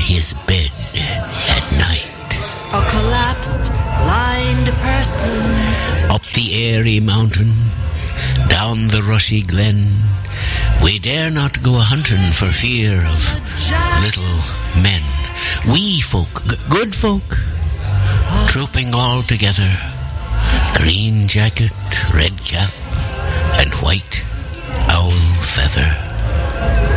his bed at night. A collapsed, blind persons. Up the airy mountain, down the rushy glen, we dare not go a-hunting for fear of little men. Wee folk, good folk, trooping all together, green jacket, red cap, and white owl feather.